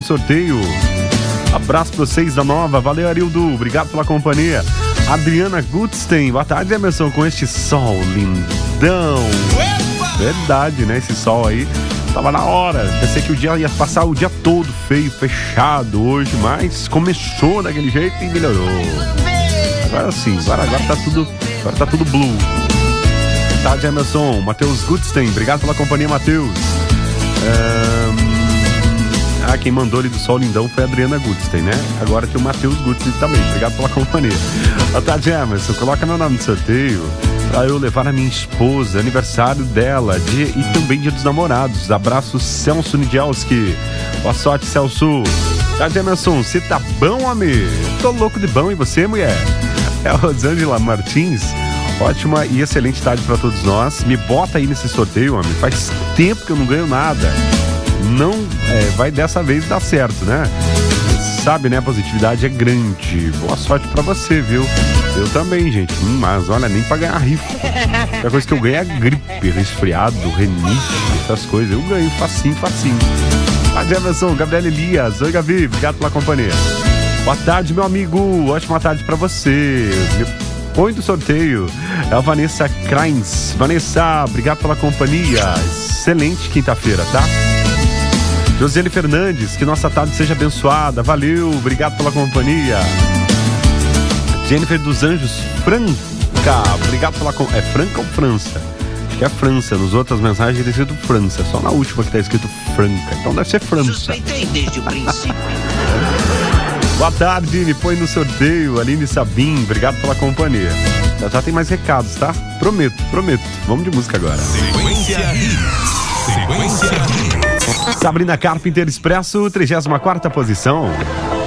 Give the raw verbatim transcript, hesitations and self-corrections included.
sorteio. Abraço pra vocês da Nova. Valeu, Arildo. Obrigado pela companhia. Adriana Gutstein. Boa tarde, Emerson, com este sol lindão. Verdade, né? Esse sol aí tava na hora. Pensei que o dia ia passar o dia todo feio, fechado hoje, mas começou daquele jeito e melhorou. Agora sim, agora, agora tá tudo. Agora tá tudo blue. Boa tarde, Emerson. Matheus Gutstein. Obrigado pela companhia, Matheus. Um... Ah, quem mandou ali do sol lindão foi a Adriana Gutstein, né? Agora tem o Matheus Gutstein também. Obrigado pela companhia. Boa tarde, Emerson. Coloca meu nome no sorteio pra eu levar a minha esposa, aniversário dela, dia, e também dia dos namorados. Abraço, Celso Nidelski. Boa sorte, Celso. Boa tarde, Emerson. Você tá bom, homem? Tô louco de bom, e você, mulher? É a Rosângela Martins. Ótima e excelente tarde pra todos nós. Me bota aí nesse sorteio, homem. Faz tempo que eu não ganho nada. Não é, vai dessa vez dar certo, né? Sabe, né? A positividade é grande. Boa sorte pra você, viu? Eu também, gente. Hum, mas olha, nem pra ganhar rifa. A coisa que eu ganho é gripe, resfriado, renite, essas coisas. Eu ganho facinho, facinho. A Jefferson, Gabriela Elias. Oi, Gabi. Obrigado pela companhia. Boa tarde, meu amigo. Ótima tarde pra você. Me põe do sorteio. É a Vanessa Krains. Vanessa, obrigado pela companhia. Excelente quinta-feira, tá? Josiane Fernandes, que nossa tarde seja abençoada. Valeu, obrigado pela companhia. Jennifer dos Anjos Franca, obrigado pela companhia. É Franca ou França? Acho que é França. Nas outras mensagens ele escrito França. Só na última que tá escrito Franca. Então deve ser França. Suspeitei desde o princípio. Boa tarde, me põe no sorteio. Aline Sabim, obrigado pela companhia. Já, já tem mais recados, tá? Prometo, prometo. Vamos de música agora. Sequência Hits. Sequência Hits. Sabrina Carpenter Expresso, trigésima quarta posição.